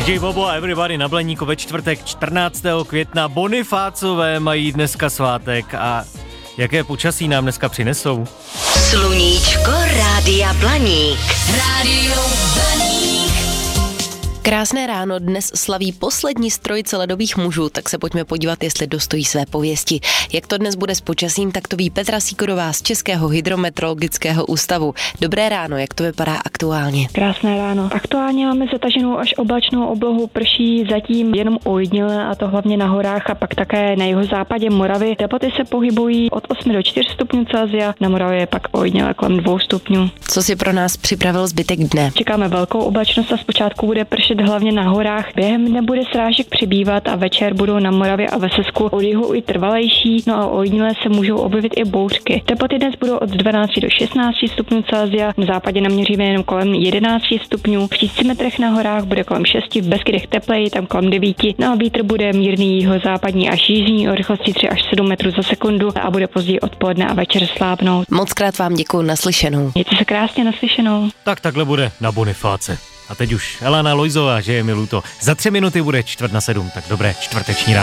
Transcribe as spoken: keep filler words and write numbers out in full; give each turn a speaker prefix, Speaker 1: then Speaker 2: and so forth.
Speaker 1: dý džej Bobo a Everybody na Blaníku ve čtvrtek čtrnáctého května. Bonifácové mají dneska svátek a jaké počasí nám dneska přinesou?
Speaker 2: Sluníčko Rádia Blaník. Rádio Blaník.
Speaker 3: Krásné ráno, dnes slaví poslední z trojice ledových mužů, tak se pojďme podívat, jestli dostojí své pověsti. Jak to dnes bude s počasím, tak to ví Petra Sýkorová z Českého hydrometeorologického ústavu. Dobré ráno, jak to vypadá aktuálně?
Speaker 4: Krásné ráno. Aktuálně máme zataženou až oblačnou oblohu, prší zatím jenom ojediněle, a to hlavně na horách a pak také na jihozápadě Moravy. Teploty se pohybují od osmi do čtyř stupňů Celsia, na Moravě je pak ojediněle kolem dvou stupňů.
Speaker 3: Co si pro nás připravil zbytek dne?
Speaker 4: Čekáme velkou oblačnost a zpočátku bude pršet hlavně na horách. Během dne bude srážek přibývat a večer budou na Moravě a ve Slezsku od jihu i trvalejší, no a ojediněle se můžou objevit i bouřky. Teploty dnes budou od dvanácti do šestnácti stupňů Celsia, na západě naměříme jenom kolem jedenácti stupňů, v tisíci metrech na horách bude kolem šesti, v Beskydech tepleji, tam kolem devíti, no a vítr bude mírný jihozápadní až jižní o rychlosti tři až sedm metrů za sekundu a bude později odpoledne a večer slábnout.
Speaker 3: Mockrát vám děkuju, naslyšenou.
Speaker 4: Mějte se krásně, naslyšenou.
Speaker 1: Tak takhle bude na Bonifáce. A teď už Elana Lojzová, že je mi luto. Za tři minuty bude čtvrt na sedm, tak dobré čtvrteční ráno.